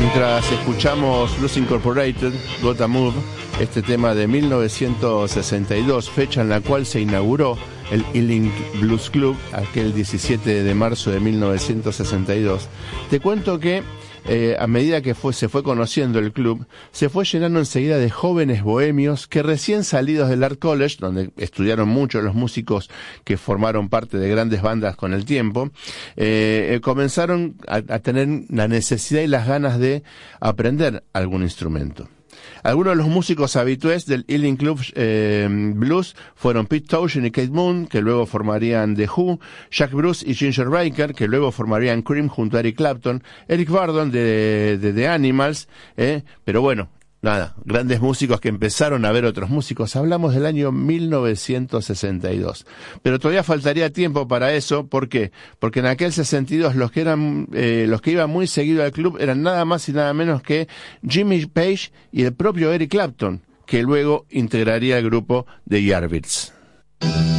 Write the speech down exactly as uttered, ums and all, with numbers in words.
Mientras escuchamos Blues Incorporated, Gotta Move, este tema de mil novecientos sesenta y dos, fecha en la cual se inauguró el Ealing Blues Club, aquel diecisiete de marzo de mil novecientos sesenta y dos, te cuento que eh, a medida que fue, se fue conociendo el club, se fue llenando enseguida de jóvenes bohemios que recién salidos del Art College, donde estudiaron mucho los músicos que formaron parte de grandes bandas con el tiempo, eh, eh, comenzaron a, a tener la necesidad y las ganas de aprender algún instrumento. Algunos de los músicos habitués del Ealing Club eh, Blues fueron Pete Townshend y Keith Moon, que luego formarían The Who, Jack Bruce y Ginger Baker, que luego formarían Cream junto a Eric Clapton, Eric Burdon de, de The Animals, eh, pero bueno, nada, grandes músicos que empezaron a ver otros músicos. Hablamos del año mil novecientos sesenta y dos. Pero todavía faltaría tiempo para eso. ¿Por qué? Porque en aquel sesenta y dos los que eran, eh, los que iban muy seguido al club eran nada más y nada menos que Jimmy Page y el propio Eric Clapton, que luego integraría el grupo de Yardbirds.